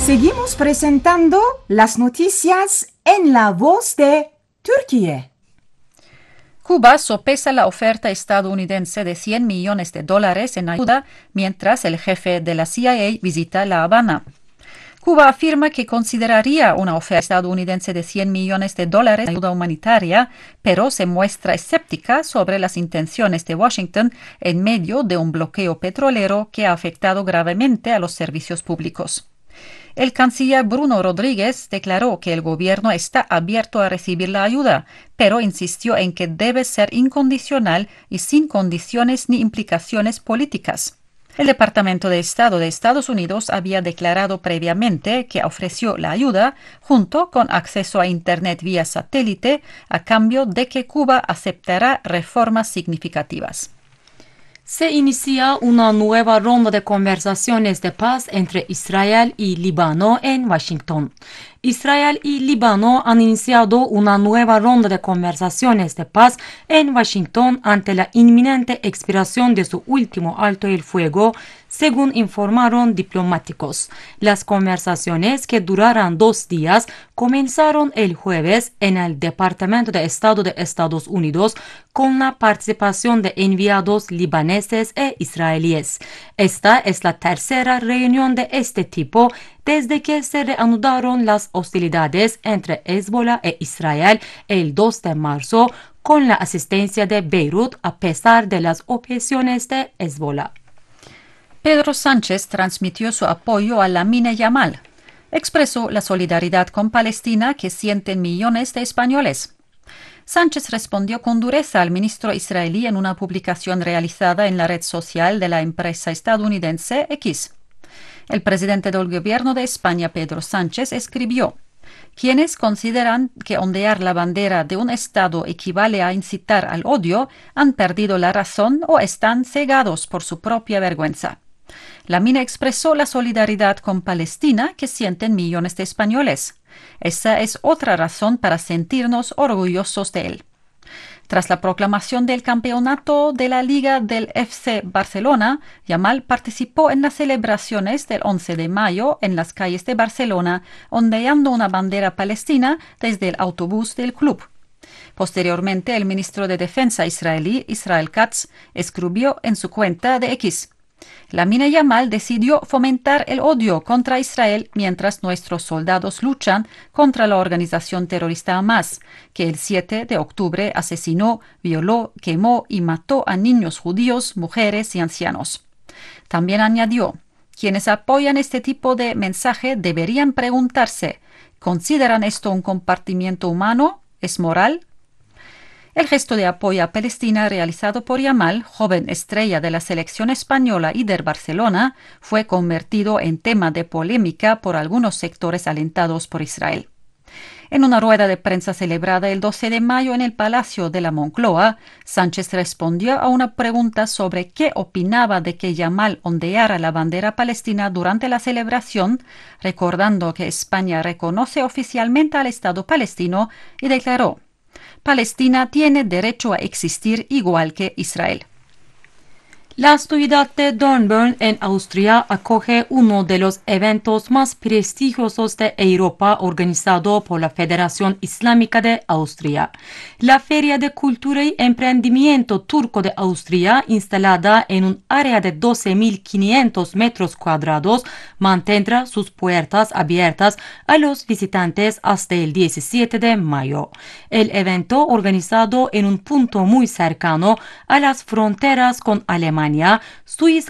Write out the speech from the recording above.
Seguimos presentando las noticias en la voz de Turquía. Cuba sopesa la oferta estadounidense de $100 millones en ayuda mientras el jefe de la CIA visita La Habana. Cuba afirma que consideraría una oferta estadounidense de $100 millones en ayuda humanitaria, pero se muestra escéptica sobre las intenciones de Washington en medio de un bloqueo petrolero que ha afectado gravemente a los servicios públicos. El canciller Bruno Rodríguez declaró que el gobierno está abierto a recibir la ayuda, pero insistió en que debe ser incondicional y sin condiciones ni implicaciones políticas. El Departamento de Estado de Estados Unidos había declarado previamente que ofreció la ayuda junto con acceso a Internet vía satélite a cambio de que Cuba aceptará reformas significativas. Se inicia una nueva ronda de conversaciones de paz entre Israel y Líbano en Washington. Israel y Líbano han iniciado una nueva ronda de conversaciones de paz en Washington ante la inminente expiración de su último alto el fuego, según informaron diplomáticos. Las conversaciones, que durarán 2 días, comenzaron el jueves en el Departamento de Estado de Estados Unidos con la participación de enviados libaneses e israelíes. Esta es la tercera reunión de este tipo desde que se reanudaron las hostilidades entre Hezbollah e Israel el 2 de marzo con la asistencia de Beirut a pesar de las objeciones de Hezbollah. Pedro Sánchez transmitió su apoyo a Lamine Yamal. Expresó la solidaridad con Palestina que sienten millones de españoles. Sánchez respondió con dureza al ministro israelí en una publicación realizada en la red social de la empresa estadounidense X. El presidente del gobierno de España, Pedro Sánchez, escribió: quienes consideran que ondear la bandera de un Estado equivale a incitar al odio han perdido la razón o están cegados por su propia vergüenza. Lamine expresó la solidaridad con Palestina que sienten millones de españoles. Esa es otra razón para sentirnos orgullosos de él. Tras la proclamación del campeonato de la Liga del FC Barcelona, Yamal participó en las celebraciones del 11 de mayo en las calles de Barcelona, ondeando una bandera palestina desde el autobús del club. Posteriormente, el ministro de Defensa israelí, Israel Katz, escribió en su cuenta de X: Lamine Yamal decidió fomentar el odio contra Israel mientras nuestros soldados luchan contra la organización terrorista Hamas, que el 7 de octubre asesinó, violó, quemó y mató a niños judíos, mujeres y ancianos. También añadió: quienes apoyan este tipo de mensaje deberían preguntarse, ¿consideran esto un compartimiento humano? ¿Es moral? El gesto de apoyo a Palestina realizado por Yamal, joven estrella de la selección española y del Barcelona, fue convertido en tema de polémica por algunos sectores alentados por Israel. En una rueda de prensa celebrada el 12 de mayo en el Palacio de la Moncloa, Sánchez respondió a una pregunta sobre qué opinaba de que Yamal ondeara la bandera palestina durante la celebración, recordando que España reconoce oficialmente al Estado palestino y declaró: Palestina tiene derecho a existir igual que Israel. La ciudad de Dornbirn, en Austria, acoge uno de los eventos más prestigiosos de Europa organizado por la Federación Islámica de Austria. La Feria de Cultura y Emprendimiento Turco de Austria, instalada en un área de 12.500 metros cuadrados, mantendrá sus puertas abiertas a los visitantes hasta el 17 de mayo. El evento, organizado en un punto muy cercano a las fronteras con Alemania, Suiza